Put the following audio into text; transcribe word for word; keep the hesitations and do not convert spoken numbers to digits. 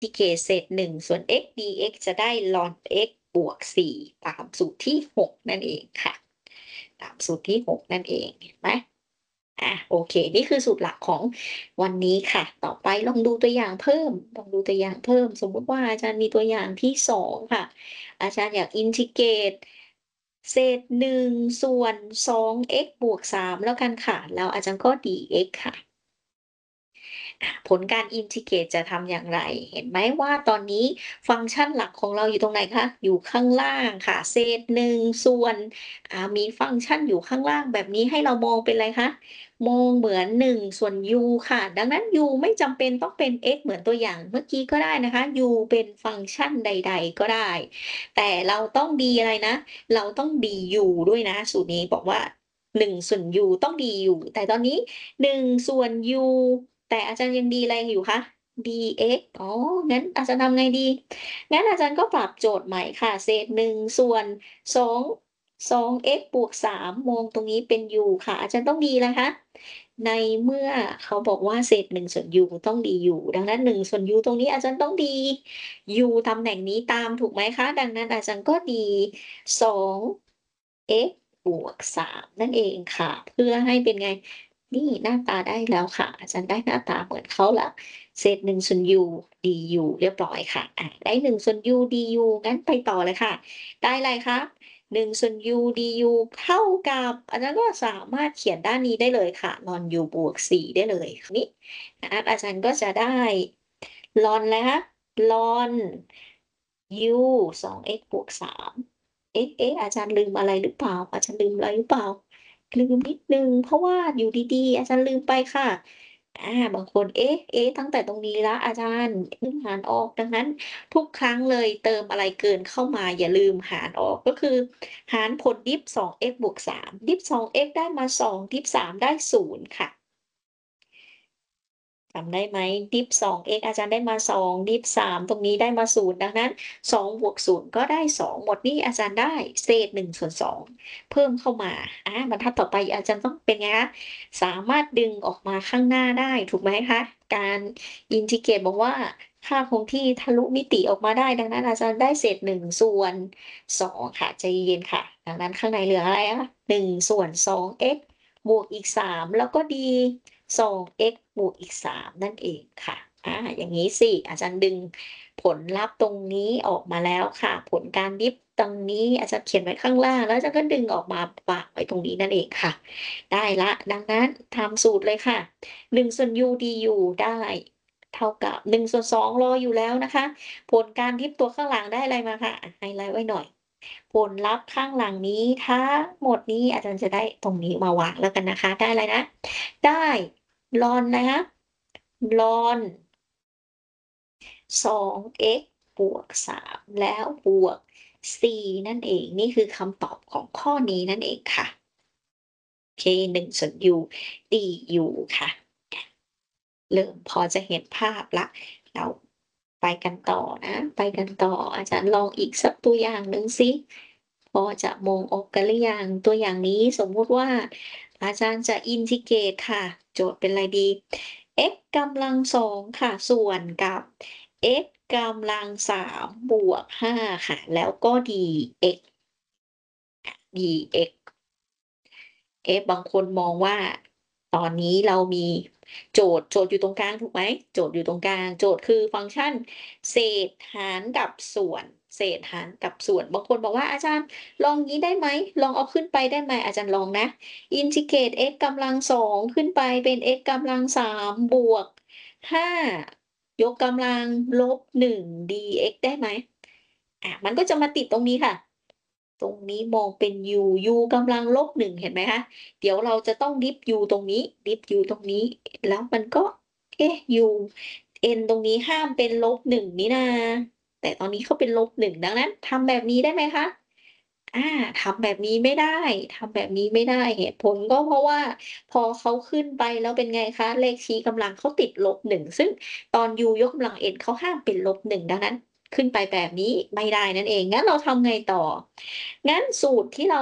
อินทิเกรตเศษหนึ่งส่วน x dx จะได้ ln x บวกสี่ตามสูตรที่หกนั่นเองค่ะ ตามสูตรที่หกนั่นเองเห็นไหมอาโอเคนี่คือสูตรหลักของวันนี้ค่ะ ต่อไปลองดูตัวอย่างเพิ่มลองดูตัวอย่างเพิ่ม สมมุติว่าอาจารย์มีตัวอย่างที่สองค่ะ อาจารย์อยากอินทิเกรตเศษหนึ่งส่วน สอง x บวกสามแล้วกันค่ะ แล้วอาจารย์ก็ dx ค่ะ ผลการอินทิเกรตจะทำอย่างไร เห็นไหมว่าตอนนี้ฟังก์ชันหลักของเราอยู่ตรงไหนคะ อยู่ข้างล่างค่ะ เศษหนึ่งส่วนอ่ามีฟังก์ชันอยู่ข้างล่างแบบนี้ให้เรามองเป็นไรคะ มองเหมือนหนึ่งส่วน u ค่ะ ดังนั้น u ไม่จำเป็นต้องเป็น x เหมือนตัวอย่างเมื่อกี้ก็ได้นะคะ u เป็นฟังก์ชันใด ๆ ก็ได้ แต่เราต้อง d อะไรนะ เราต้อง du ด้วยนะ สูตรนี้บอกว่าหนึ่งส่วน u ต้อง du แต่ตอนนี้หนึ่งส่วน u แต่อาจารย์ยัง d อะไรอยู่คะ dx อ๋อ งั้นอาจารย์ทำไงดี งั้นอาจารย์ก็ปรับโจทย์ใหม่ค่ะ เศษหนึ่งส่วน สอง สอง x บวกสามมองตรงนี้เป็น u ค่ะ อาจารย์ต้อง d อะไรคะ ในเมื่อเขาบอกว่าเศษหนึ่งส่วน u ต้อง du ดังนั้นหนึ่งส่วน u ตรงนี้อาจารย์ต้อง d u ตำแหน่งนี้ตามถูกไหมคะ ดังนั้นอาจารย์ก็ d สอง x บวกสามนั่นเองค่ะ เพื่อให้เป็นไง นี่หน้าตาได้แล้วค่ะ อาจารย์ได้หน้าตาเหมือนเขาแล้ว เศษหนึ่งส่วน u du เรียบร้อยค่ะ อา ได้หนึ่งส่วน u du งั้นไปต่อเลยค่ะ ได้อะไรคะหนึ่งส่วน u du เท่ากับ อาจารย์ก็สามารถเขียนด้านนี้ได้เลยค่ะ ln u บวกสี่ได้เลย คราวนี้นะคะอาจารย์ก็จะได้ ln อะไรคะ ln u สอง x บวกสาม เอ๊ะ เอ๊ะ อาจารย์ลืมอะไรหรือเปล่า อาจารย์ลืมอะไรหรือเปล่า ลืมนิดหนึ่ง เพราะว่าอยู่ดี ๆ อาจารย์ลืมไปค่ะ อา บางคน เอ๊ะ เอ๊ะ ตั้งแต่ตรงนี้แล้วอาจารย์ ลืมหารออก ดังนั้นทุกครั้งเลยเติมอะไรเกินเข้ามาอย่าลืมหารออก ก็คือหารผลดิฟ สอง x บวกสาม ดิฟ สอง x ได้มา สอง ดิฟ สาม ได้ ศูนย์ ค่ะ จำได้ไหม ดิฟ สอง x อาจารย์ได้มา สอง ดิฟ สาม ตรงนี้ได้มา ศูนย์ ดังนั้น สอง บวก ศูนย์ ก็ได้ สอง หมดหนี้อาจารย์ได้เศษ หนึ่ง ส่วน สอง เพิ่มเข้ามา อา บรรทัดต่อไปอาจารย์ต้องเป็นไงคะ สามารถดึงออกมาข้างหน้าได้ถูกไหมคะ การอินทิเกรตบอกว่าค่าคงที่ทะลุมิติออกมาได้ ดังนั้นอาจารย์ได้เศษ หนึ่ง ส่วน สอง ค่ะ ใจเย็น ๆ ค่ะ ดังนั้นข้างในเหลืออะไรคะ หนึ่ง ส่วน สอง x บวกอีก สาม แล้วก็ d สอง x บวกอีก สาม นั่นเองค่ะ อา อย่างงี้สิ อาจารย์ดึงผลลัพธ์ตรงนี้ออกมาแล้วค่ะ ผลการดิฟตรงนี้อาจารย์เขียนไว้ข้างล่าง แล้วอาจารย์ก็ดึงออกมาวางไว้ตรงนี้นั่นเองค่ะ ได้แล้ว ดังนั้นทำสูตรเลยค่ะ หนึ่ง ส่วน u du ได้เท่ากับ หนึ่ง ส่วน สอง รออยู่แล้วนะคะ ผลการดิฟตัวข้างหลังได้อะไรมาคะ อะ ไฮไลต์ไว้หน่อย ผลลัพธ์ข้างหลังนี้ทั้งหมดนี้อาจารย์จะได้ตรงนี้มาวางแล้วกันนะคะ ได้อะไรนะ ได้ ln อะไรคะ ln สอง x บวก สาม แล้วบวก สี่ นั่นเอง นี่คือคำตอบของข้อนี้นั่นเองค่ะ โอเค หนึ่ง ส่วน u du ค่ะ เริ่มพอจะเห็นภาพแล้ว เราไปกันต่อนะ ไปกันต่อ อาจารย์ลองอีกสักตัวอย่างหนึ่งสิ พอจะมองออกกันหรือยัง ตัวอย่างนี้สมมุติว่าอาจารย์จะอินทิเกรตค่ะ โจทย์เป็นอะไรดี x กำลัง สอง ค่ะ ส่วนกับ x กำลัง สาม บวก ห้า ค่ะ แล้วก็ dx dx เอ๊ะ บางคนมองว่า ตอนนี้เรามีโจทย์ โจทย์อยู่ตรงกลางถูกไหม โจทย์อยู่ตรงกลาง โจทย์คือฟังก์ชันเศษหารกับส่วน เศษหารกับส่วน บางคนบอกว่า "อาจารย์ลองงี้ได้ไหม ลองเอาขึ้นไปได้ไหม?" อาจารย์ลองนะ อินทิเกรต x กำลัง สอง ขึ้นไปเป็น x กำลัง สาม บวก ห้า ยกกำลัง ลบ หนึ่ง dx ได้ไหม อา มันก็จะมาติดตรงนี้ค่ะ ตรงนี้มองเป็น u u กำลัง ลบ หนึ่ง เห็นไหมคะ เดี๋ยวเราจะต้องดิฟ u ตรงนี้ ดิฟ u ตรงนี้ แล้วมันก็ เอ๊ะ u n ตรงนี้ห้ามเป็น ลบ หนึ่ง นี่นา แต่ตอนนี้เขาเป็น ลบ หนึ่ง ดังนั้นทำแบบนี้ได้ไหมคะ อา ทำแบบนี้ไม่ได้ ทำแบบนี้ไม่ได้ เหตุผลก็เพราะว่าพอเขาขึ้นไปแล้วเป็นไงคะ เลขชี้กำลังเขาติด ลบ หนึ่ง ซึ่งตอน u ยกกำลัง n เขาห้ามเป็น ลบ หนึ่ง ดังนั้นขึ้นไปแบบนี้ไม่ได้นั่นเอง งั้นเราทำไงต่อ งั้นสูตรที่เรา